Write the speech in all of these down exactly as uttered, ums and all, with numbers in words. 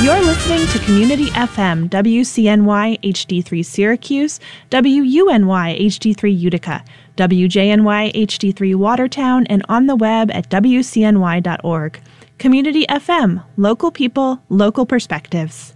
You're listening to Community F M, W C N Y H D three Syracuse, W U N Y H D three Utica, W J N Y H D three Watertown, and on the web at W C N Y dot org. Community F M, local people, local perspectives.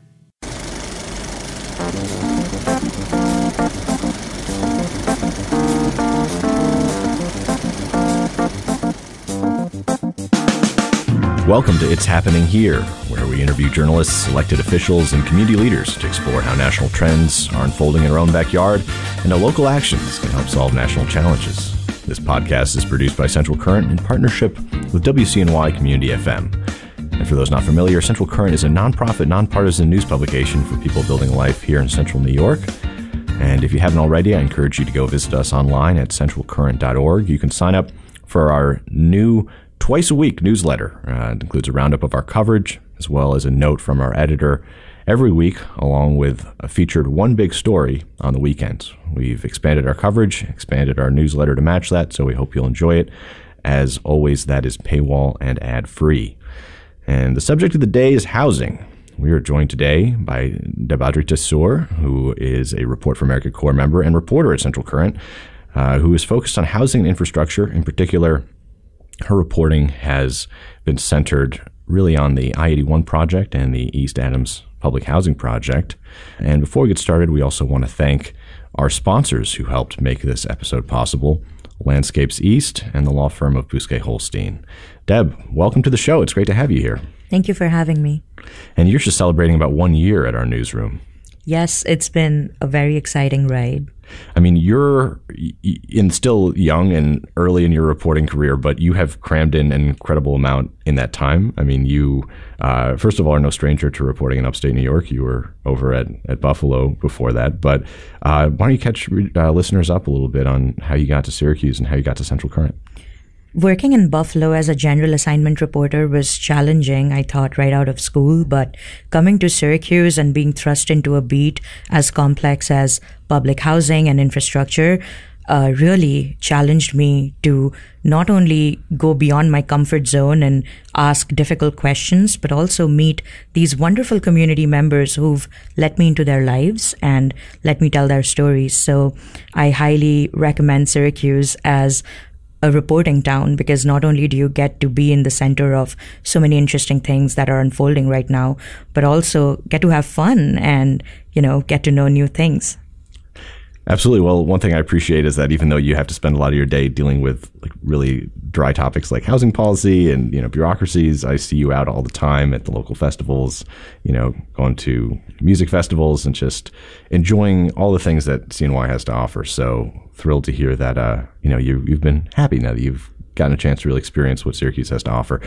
Welcome to It's Happening Here, where we interview journalists, elected officials, and community leaders to explore how national trends are unfolding in our own backyard and how local actions can help solve national challenges. This podcast is produced by Central Current in partnership with W C N Y Community F M. And for those not familiar, Central Current is a nonprofit, nonpartisan news publication for people building life here in central New York. And if you haven't already, I encourage you to go visit us online at central current dot org. You can sign up for our new twice a week newsletter. Uh, it includes a roundup of our coverage, as well as a note from our editor every week, along with a featured one big story on the weekends. We've expanded our coverage, expanded our newsletter to match that, so we hope you'll enjoy it. As always, that is paywall and ad-free. And the subject of the day is housing. We are joined today by Debadri Tesur, who is a Report for America Corps member and reporter at Central Current, uh, who is focused on housing and infrastructure. In particular, her reporting has been centered really on the I eighty-one project and the East Adams Public Housing Project. And before we get started, we also want to thank our sponsors who helped make this episode possible, Landscapes East and the law firm of Bousquet Holstein. Deb, welcome to the show. It's great to have you here. Thank you for having me. And you're just celebrating about one year at our newsroom. Yes, it's been a very exciting ride. I mean, you're in still young and early in your reporting career, but you have crammed in an incredible amount in that time. I mean, you, uh, first of all, are no stranger to reporting in upstate New York. You were over at, at Buffalo before that. But uh, why don't you catch uh, listeners up a little bit on how you got to Syracuse and how you got to Central Current? Working in Buffalo as a general assignment reporter was challenging, I thought, right out of school, but coming to Syracuse and being thrust into a beat as complex as public housing and infrastructure uh, really challenged me to not only go beyond my comfort zone and ask difficult questions, but also meet these wonderful community members who've let me into their lives and let me tell their stories. So I highly recommend Syracuse as a reporting town, because not only do you get to be in the center of so many interesting things that are unfolding right now, but also get to have fun and, you know, get to know new things. Absolutely. Well, one thing I appreciate is that even though you have to spend a lot of your day dealing with like really dry topics like housing policy and, you know, bureaucracies, I see you out all the time at the local festivals, you know, going to music festivals and just enjoying all the things that C N Y has to offer. So thrilled to hear that, uh, you know, you, you've been happy now that you've gotten a chance to really experience what Syracuse has to offer.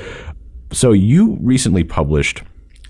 So you recently published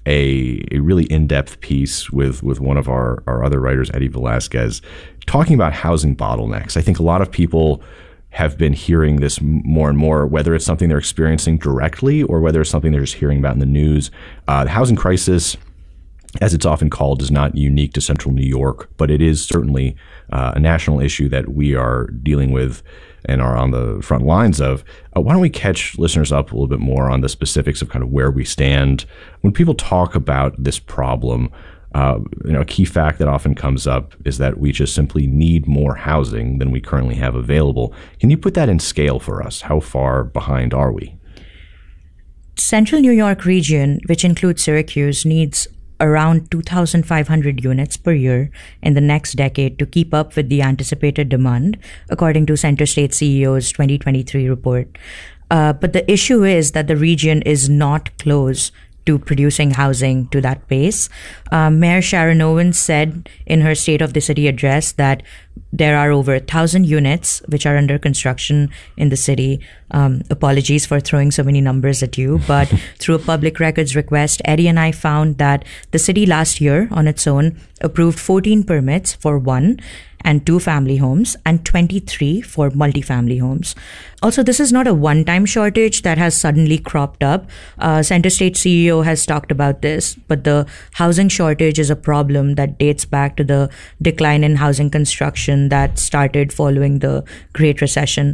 a, a really in-depth piece with, with one of our, our other writers, Eddie Velasquez, talking about housing bottlenecks. I think a lot of people have been hearing this more and more, whether it's something they're experiencing directly or whether it's something they're just hearing about in the news. Uh, the housing crisis, as it's often called, is not unique to central New York, but it is certainly uh, a national issue that we are dealing with and are on the front lines of. Uh, why don't we catch listeners up a little bit more on the specifics of kind of where we stand when people talk about this problem? Uh, you know, a key fact that often comes up is that we just simply need more housing than we currently have available. Can you put that in scale for us? How far behind are we? Central New York region, which includes Syracuse, needs around two thousand five hundred units per year in the next decade to keep up with the anticipated demand, according to Center State C E O's twenty twenty-three report. Uh, but the issue is that the region is not close to producing housing to that pace. Uh, Mayor Sharon Owens said in her State of the City address that there are over a thousand units which are under construction in the city. Um, apologies for throwing so many numbers at you, but through a public records request, Eddie and I found that the city last year on its own approved fourteen permits for one and two family homes and twenty-three for multifamily homes. Also, this is not a one-time shortage that has suddenly cropped up. Uh, Center State C E O has talked about this, but the housing shortage is a problem that dates back to the decline in housing construction that started following the Great Recession.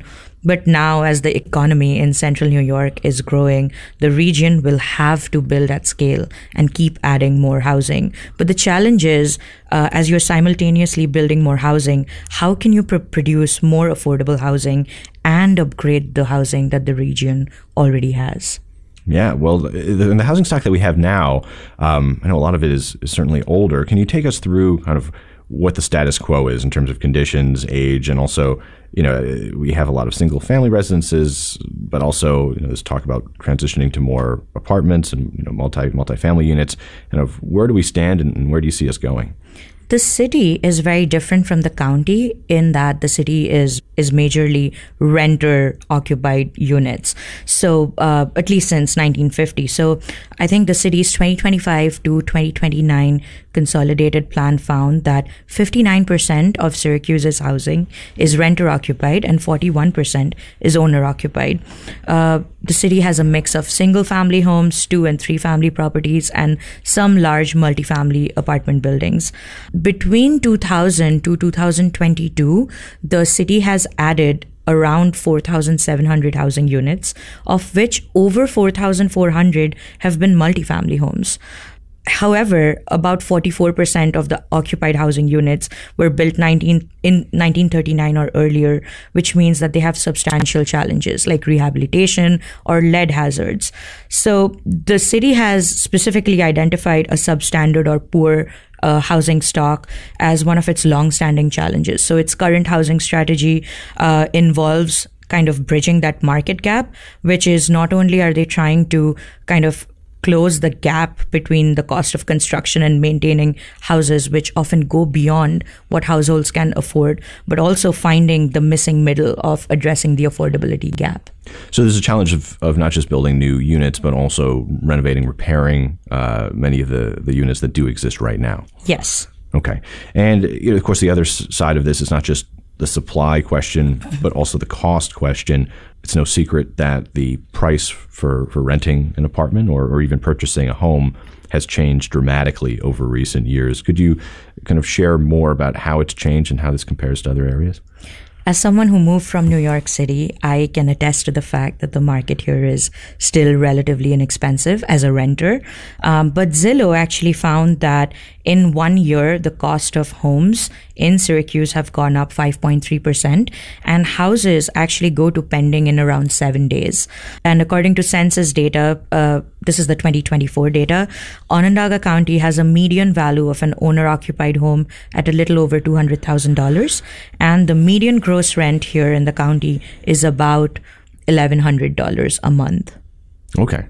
But now, as the economy in central New York is growing, the region will have to build at scale and keep adding more housing. But the challenge is, uh, as you're simultaneously building more housing, how can you pr- produce more affordable housing and upgrade the housing that the region already has? Yeah, well, the, in the housing stock that we have now, um, I know a lot of it is, is certainly older. Can you take us through kind of what the status quo is in terms of conditions, age, and also, you know, we have a lot of single family residences, but also, you know, there's talk about transitioning to more apartments and, you know, multi multi-family units. Kind of where do we stand and, and where do you see us going? The city is very different from the county in that the city is is majorly renter-occupied units. So uh, at least since nineteen fifty. So I think the city's twenty twenty-five to twenty twenty-nine consolidated plan found that fifty-nine percent of Syracuse's housing is renter-occupied and forty-one percent is owner-occupied. Uh, the city has a mix of single-family homes, two and three-family properties, and some large multifamily apartment buildings. Between two thousand to two thousand twenty-two, the city has added around four thousand seven hundred housing units, of which over four thousand four hundred have been multifamily homes. However, about forty-four percent of the occupied housing units were built nineteen in nineteen thirty-nine or earlier, which means that they have substantial challenges like rehabilitation or lead hazards. So the city has specifically identified a substandard or poor Uh, housing stock as one of its long-standing challenges. So its current housing strategy uh, involves kind of bridging that market gap, which is not only are they trying to kind of close the gap between the cost of construction and maintaining houses, which often go beyond what households can afford, but also finding the missing middle of addressing the affordability gap. So there's a challenge of, of not just building new units, but also renovating, repairing uh, many of the, the units that do exist right now. Yes. Okay. And, you know, of course, the other side of this is not just the supply question, but also the cost question. It's no secret that the price for, for renting an apartment or, or even purchasing a home has changed dramatically over recent years. Could you kind of share more about how it's changed and how this compares to other areas? As someone who moved from New York City, I can attest to the fact that the market here is still relatively inexpensive as a renter. Um, but Zillow actually found that in one year, the cost of homes in Syracuse have gone up five point three percent, and houses actually go to pending in around seven days. And according to census data, uh, this is the twenty twenty-four data, Onondaga County has a median value of an owner-occupied home at a little over two hundred thousand dollars, and the median gross rent here in the county is about eleven hundred dollars a month. Okay.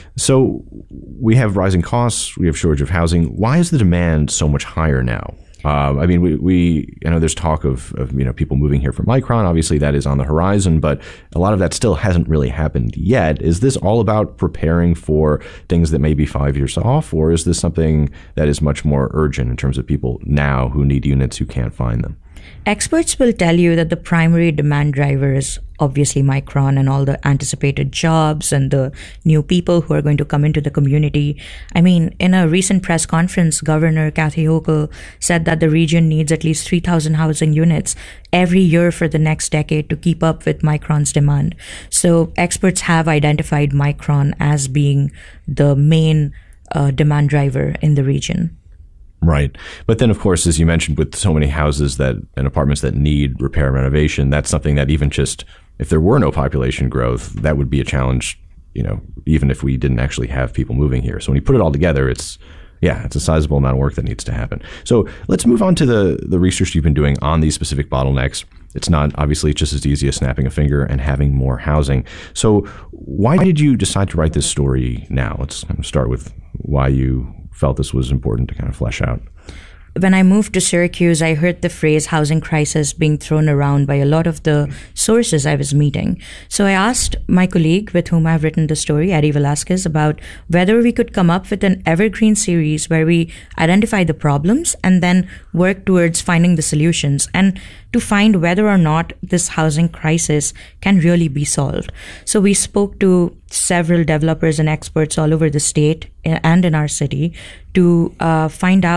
So we have rising costs, we have shortage of housing. Why is the demand so much higher now? Um, I mean, we, we, you know, there's talk of, of, you know, people moving here from Micron. Obviously, that is on the horizon, but a lot of that still hasn't really happened yet. Is this all about preparing for things that may be five years off, or is this something that is much more urgent in terms of people now who need units who can't find them? Experts will tell you that the primary demand driver is obviously Micron and all the anticipated jobs and the new people who are going to come into the community. I mean, in a recent press conference, Governor Kathy Hochul said that the region needs at least three thousand housing units every year for the next decade to keep up with Micron's demand. So experts have identified Micron as being the main uh, demand driver in the region. Right. But then, of course, as you mentioned, with so many houses that and apartments that need repair and renovation, that's something that even just if there were no population growth, that would be a challenge, you know, even if we didn't actually have people moving here. So when you put it all together, it's, yeah, it's a sizable amount of work that needs to happen. So let's move on to the, the research you've been doing on these specific bottlenecks. It's not obviously just as easy as snapping a finger and having more housing. So why did you decide to write this story now? Let's kind of start with why you felt this was important to kind of flesh out. When I moved to Syracuse, I heard the phrase housing crisis being thrown around by a lot of the sources I was meeting. So I asked my colleague with whom I've written the story, Eddie Velasquez, about whether we could come up with an evergreen series where we identify the problems and then work towards finding the solutions and to find whether or not this housing crisis can really be solved. So we spoke to several developers and experts all over the state and in our city to uh, find out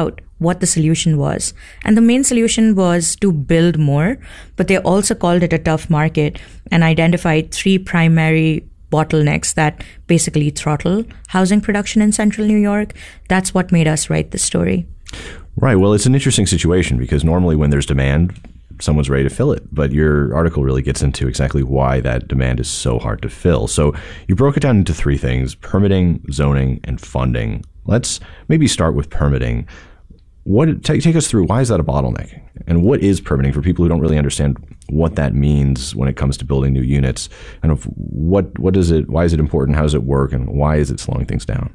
what the solution was. And the main solution was to build more, but they also called it a tough market and identified three primary bottlenecks that basically throttle housing production in central New York. That's what made us write this story. Right. Well, it's an interesting situation because normally when there's demand, someone's ready to fill it. But your article really gets into exactly why that demand is so hard to fill. So you broke it down into three things: permitting, zoning, and funding. Let's maybe start with permitting. What take, take us through, why is that a bottleneck? And what is permitting for people who don't really understand what that means when it comes to building new units? And of what what is it, why is it important, how does it work, and why is it slowing things down?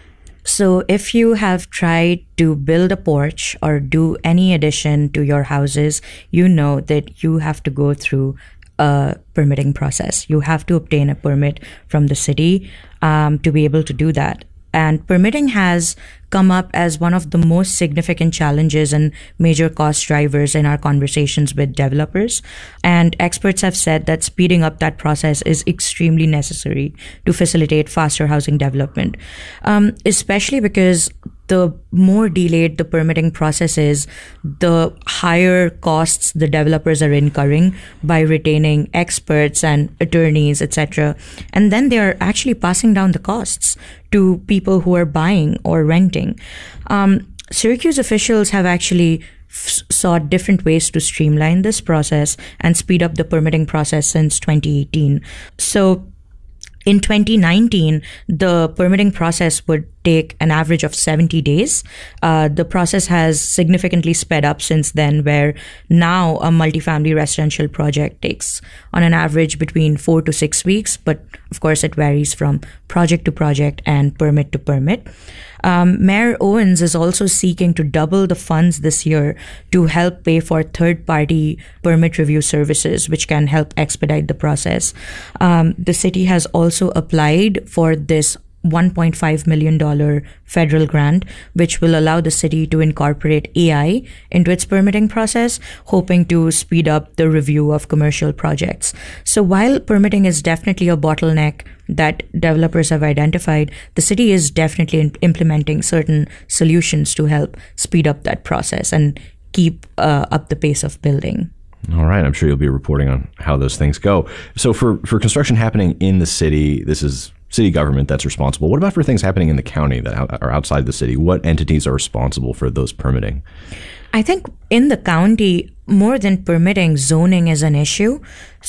So if you have tried to build a porch or do any addition to your houses, you know that you have to go through a permitting process. You have to obtain a permit from the city um, to be able to do that. And permitting has come up as one of the most significant challenges and major cost drivers in our conversations with developers. And experts have said that speeding up that process is extremely necessary to facilitate faster housing development, um, especially because the more delayed the permitting process is, the higher costs the developers are incurring by retaining experts and attorneys, et cetera. And then they are actually passing down the costs to people who are buying or renting. Um, Syracuse officials have actually f- sought different ways to streamline this process and speed up the permitting process since twenty eighteen. So in twenty nineteen, the permitting process would take an average of seventy days. Uh, the process has significantly sped up since then, where now a multifamily residential project takes on an average between four to six weeks. But of course, it varies from project to project and permit to permit. Um, Mayor Owens is also seeking to double the funds this year to help pay for third-party permit review services, which can help expedite the process. Um, the city has also applied for this one point five million dollars federal grant, which will allow the city to incorporate A I into its permitting process, hoping to speed up the review of commercial projects. So while permitting is definitely a bottleneck that developers have identified, the city is definitely in- implementing certain solutions to help speed up that process and keep uh, up the pace of building. All right. I'm sure you'll be reporting on how those things go. So for, for construction happening in the city, this is city government that's responsible. What about for things happening in the county that are outside the city? What entities are responsible for those permitting? I think in the county, more than permitting, zoning is an issue.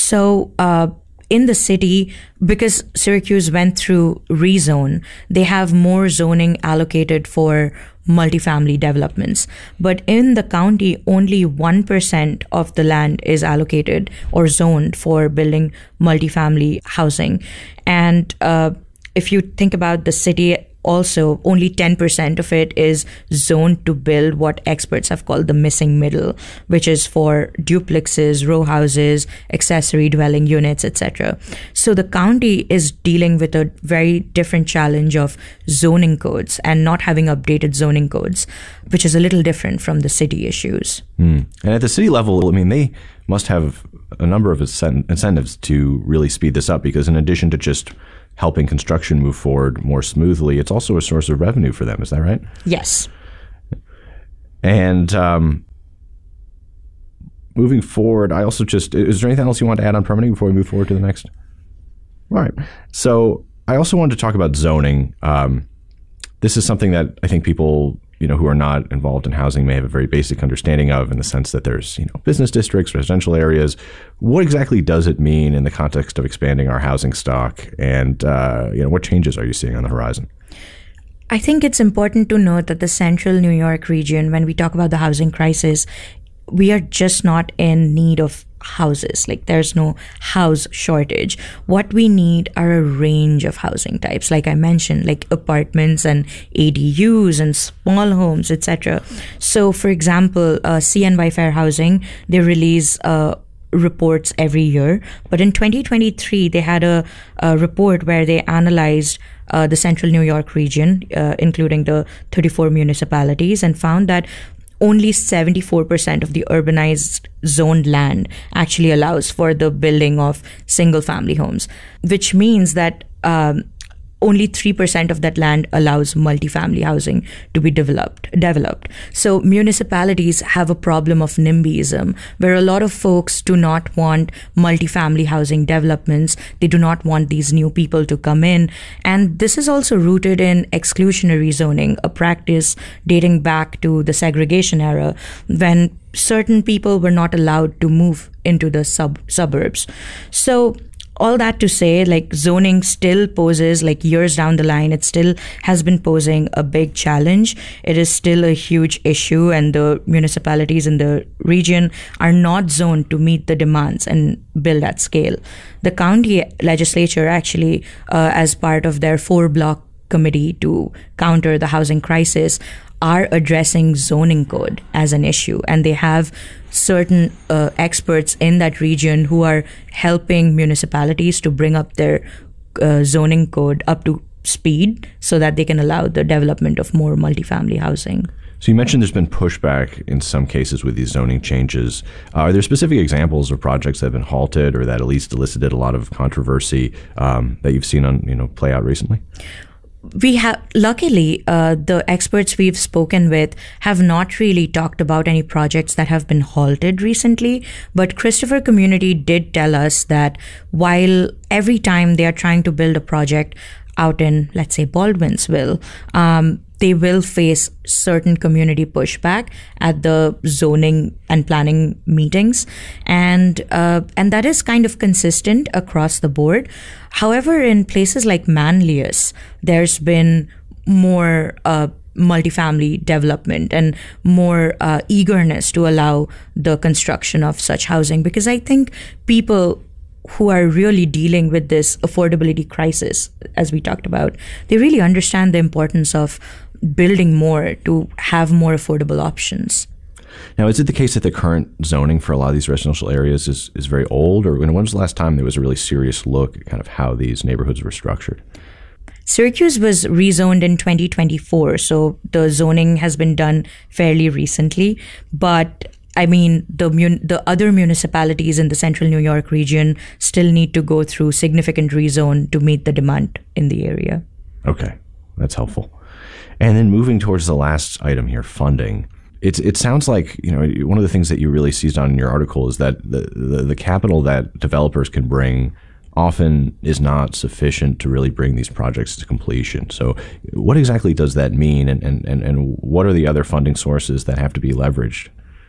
So uh, in the city, because Syracuse went through rezone, they have more zoning allocated for multifamily developments. But in the county, only one percent of the land is allocated or zoned for building multifamily housing. And uh, if you think about the city, also only ten percent of it is zoned to build what experts have called the missing middle, which is for duplexes, row houses, accessory dwelling units, et cetera. So the county is dealing with a very different challenge of zoning codes and not having updated zoning codes, which is a little different from the city issues. Mm. And at the city level, I mean, they must have a number of incentives to really speed this up, because in addition to just helping construction move forward more smoothly, it's also a source of revenue for them. Is that right? Yes. And um, moving forward, I also just, is there anything else you want to add on permitting before we move forward to the next? All right. So I also wanted to talk about zoning. Um, this is something that I think people, you know, who are not involved in housing may have a very basic understanding of, in the sense that there's, you know, business districts, residential areas. What exactly does it mean in the context of expanding our housing stock? And, uh, you know, what changes are you seeing on the horizon? I think it's important to note that the central New York region, when we talk about the housing crisis, we are just not in need of houses. Like, there's no house shortage. What we need are a range of housing types, like I mentioned, like apartments and A D Us and small homes, et cetera. So, for example, uh, C N Y Fair Housing, they release uh, reports every year. But in twenty twenty-three, they had a, a report where they analyzed uh, the central New York region, uh, including the thirty-four municipalities, and found that only seventy-four percent of the urbanized zoned land actually allows for the building of single family homes, which means that um, only three percent of that land allows multifamily housing to be developed. developed. So municipalities have a problem of NIMBYism, where a lot of folks do not want multifamily housing developments. They do not want these new people to come in. And this is also rooted in exclusionary zoning, a practice dating back to the segregation era, when certain people were not allowed to move into the sub suburbs. So all that to say, like, zoning still poses, like, years down the line, it still has been posing a big challenge. It is still a huge issue, and the municipalities in the region are not zoned to meet the demands and build at scale. The county legislature actually, uh, as part of their four block committee to counter the housing crisis, are addressing zoning code as an issue, and they have certain uh, experts in that region who are helping municipalities to bring up their uh, zoning code up to speed so that they can allow the development of more multifamily housing. So you mentioned there's been pushback in some cases with these zoning changes. Uh, are there specific examples of projects that have been halted or that at least elicited a lot of controversy um, that you've seen on, you know, play out recently? We have, luckily, uh, the experts we've spoken with have not really talked about any projects that have been halted recently. But Christopher Community did tell us that while every time they are trying to build a project out in, let's say, Baldwinsville, um, they will face certain community pushback at the zoning and planning meetings. And uh, and that is kind of consistent across the board. However, in places like Manlius, there's been more uh, multifamily development and more uh, eagerness to allow the construction of such housing, because I think people who are really dealing with this affordability crisis, as we talked about, they really understand the importance of building more to have more affordable options. Now, is it the case that the current zoning for a lot of these residential areas is, is very old? Or when was the last time there was a really serious look at kind of how these neighborhoods were structured? Syracuse was rezoned in twenty twenty-four, so the zoning has been done fairly recently. But I mean, the mun- the other municipalities in the central New York region still need to go through significant rezone to meet the demand in the area. Okay, that's helpful. And then moving towards the last item here, funding. It's, it sounds like, you know, one of the things that you really seized on in your article is that the, the, the capital that developers can bring often is not sufficient to really bring these projects to completion. So what exactly does that mean? And, and, and, and what are the other funding sources that have to be leveraged?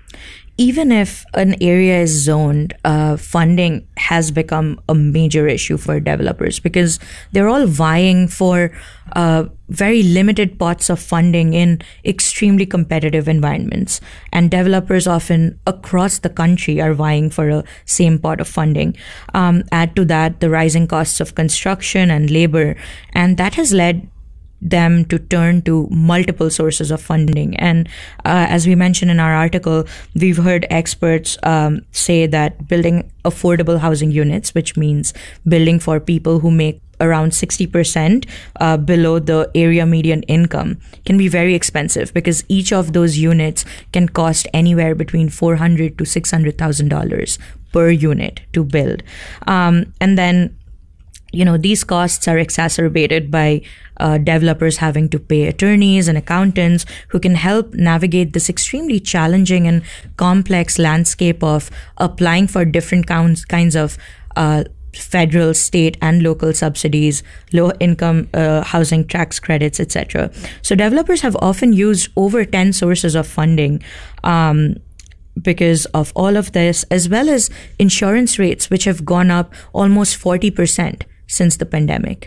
Even if an area is zoned, uh, funding has become a major issue for developers because they're all vying for uh, very limited pots of funding in extremely competitive environments. And developers often across the country are vying for a same pot of funding. Um, add to that the rising costs of construction and labor, and that has led them to turn to multiple sources of funding. And uh, as we mentioned in our article, we've heard experts um, say that building affordable housing units, which means building for people who make around sixty percent uh, below the area median income, can be very expensive because each of those units can cost anywhere between four hundred thousand dollars to six hundred thousand dollars per unit to build. Um, and then You know, these costs are exacerbated by uh, developers having to pay attorneys and accountants who can help navigate this extremely challenging and complex landscape of applying for different kinds kinds of uh, federal, state, and local subsidies, low-income uh, housing tax credits, et cetera. So developers have often used over ten sources of funding um, because of all of this, as well as insurance rates, which have gone up almost forty percent. Since the pandemic.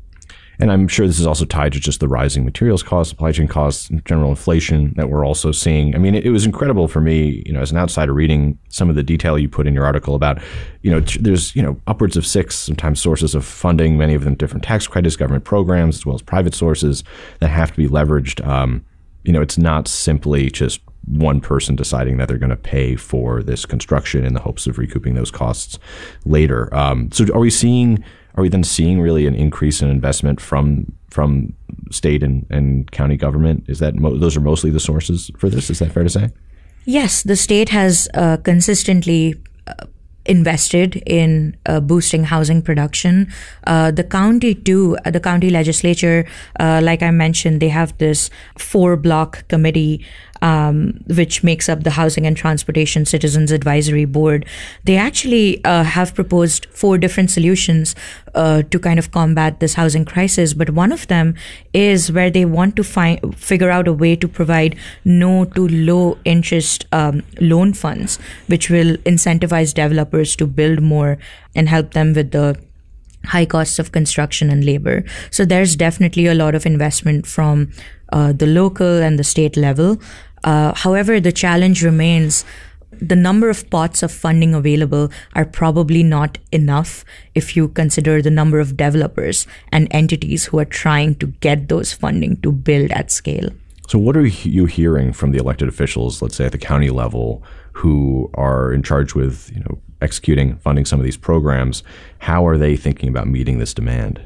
And I'm sure this is also tied to just the rising materials costs, supply chain costs, and general inflation that we're also seeing. I mean, it, it was incredible for me, you know, as an outsider reading some of the detail you put in your article about, you know, t- there's, you know, upwards of six sometimes sources of funding, many of them different tax credits, government programs, as well as private sources that have to be leveraged. Um, you know, it's not simply just one person deciding that they're going to pay for this construction in the hopes of recouping those costs later. Um, so are we seeing... Are we then seeing really an increase in investment from from state and, and county government? Is that mo- those are mostly the sources for this? Is that fair to say? Yes, the state has uh, consistently uh, invested in uh, boosting housing production. Uh, the county too, uh, the county legislature, uh, like I mentioned, they have this four block committee Um, which makes up the Housing and Transportation Citizens Advisory Board. They actually uh, have proposed four different solutions uh, to kind of combat this housing crisis. But one of them is where they want to find figure out a way to provide no to low interest um, loan funds, which will incentivize developers to build more and help them with the high costs of construction and labor. So there's definitely a lot of investment from uh, the local and the state level. Uh, however, the challenge remains the number of pots of funding available are probably not enough if you consider the number of developers and entities who are trying to get those funding to build at scale. So what are you hearing from the elected officials, let's say at the county level, who are in charge with, you know, executing, funding some of these programs? How are they thinking about meeting this demand?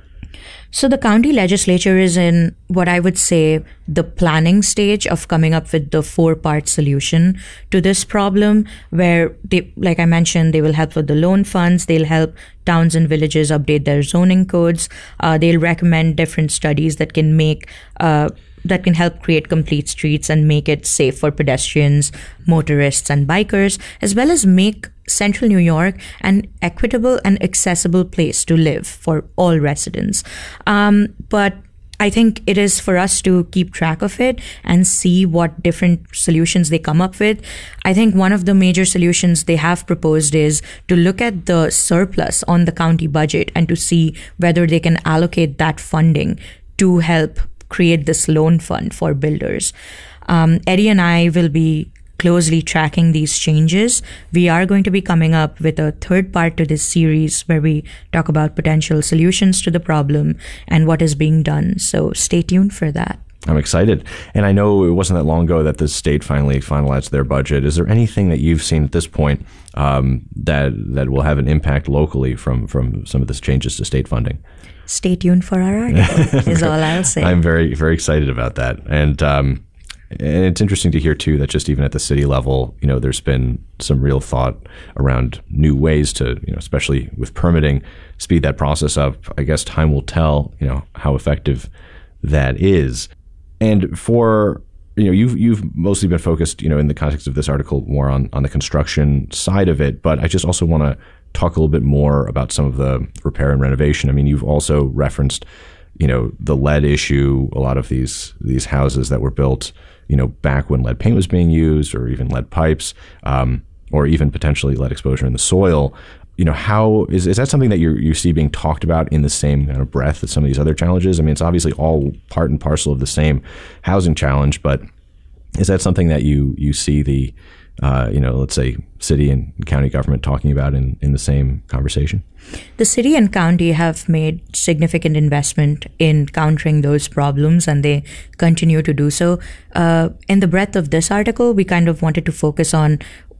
So the county legislature is in what I would say the planning stage of coming up with the four-part solution to this problem, where they, like I mentioned, they will help with the loan funds, they'll help towns and villages update their zoning codes, uh, they'll recommend different studies that can make uh, that can help create complete streets and make it safe for pedestrians, motorists, and bikers, as well as make Central New York an equitable and accessible place to live for all residents. Um, but I think it is for us to keep track of it and see what different solutions they come up with. I think one of the major solutions they have proposed is to look at the surplus on the county budget and to see whether they can allocate that funding to help create this loan fund for builders. Um, Eddie and I will be closely tracking these changes. We are going to be coming up with a third part to this series where we talk about potential solutions to the problem and what is being done. So stay tuned for that. I'm excited. And I know it wasn't that long ago that the state finally finalized their budget. Is there anything that you've seen at this point um, that that will have an impact locally from, from some of these changes to state funding? Stay tuned for our article is all I'll say. I'm very, very excited about that. And, um, and it's interesting to hear, too, that just even at the city level, you know, there's been some real thought around new ways to, you know, especially with permitting, speed that process up. I guess time will tell, you know, how effective that is. And for, you know, you've, you've mostly been focused, you know, in the context of this article more on, on the construction side of it. But I just also want to talk a little bit more about some of the repair and renovation. I mean, you've also referenced, you know, the lead issue, a lot of these these houses that were built, you know, back when lead paint was being used, or even lead pipes, um, or even potentially lead exposure in the soil. You know, how is is that something that you you see being talked about in the same kind of breath as some of these other challenges? I mean, it's obviously all part and parcel of the same housing challenge, but is that something that you you see the Uh, you know, let's say city and county government talking about in, in the same conversation? The city and county have made significant investment in countering those problems, and they continue to do so. Uh, in the breadth of this article, we kind of wanted to focus on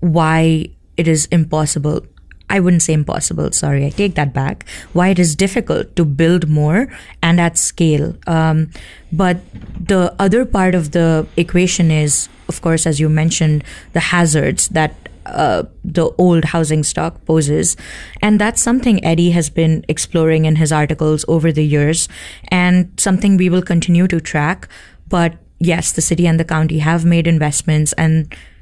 why it is impossible. I wouldn't say impossible, sorry, I take that back. Why it is difficult to build more and at scale. Um, but the other part of the equation is, of course, as you mentioned, the hazards that uh, the old housing stock poses. And that's something Eddie has been exploring in his articles over the years, and something we will continue to track. But yes, the city and the county have made investments, and